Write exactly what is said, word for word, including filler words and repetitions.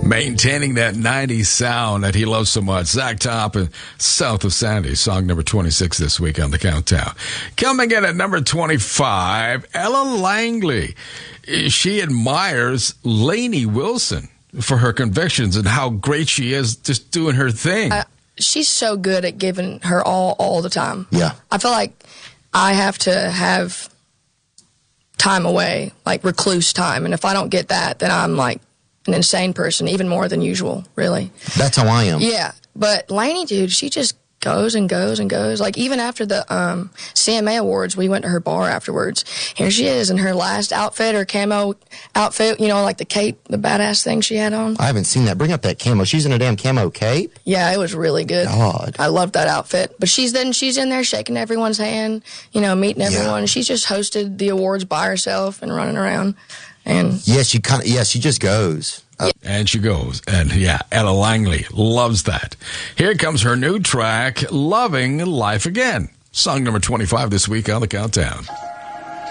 Maintaining that nineties sound that he loves so much. Zach Top and South of Sandy, song number twenty-six this week on the countdown. Coming in at number twenty-five, Ella Langley. She admires Lainey Wilson for her convictions and how great she is just doing her thing. Uh, she's so good at giving her all all the time. Yeah. I feel like I have to have time away, like recluse time. And if I don't get that, then I'm like an insane person, even more than usual, really. That's how I am. Yeah. But Lainey, dude, she just goes and goes and goes. Like, even after the um, C M A Awards, we went to her bar afterwards. Here she is in her last outfit, her camo outfit, you know, like the cape, the badass thing she had on. I haven't seen that. Bring up that camo. She's in a damn camo cape? Yeah, it was really good. God. I loved that outfit. But she's then she's in there shaking everyone's hand, you know, meeting everyone. Yeah. She's just hosted the awards by herself and running around. And yeah, she kind of, yeah, she just goes. Uh, And she goes. And yeah, Ella Langley loves that. Here comes her new track, Loving Life Again. Song number twenty-five this week on the countdown.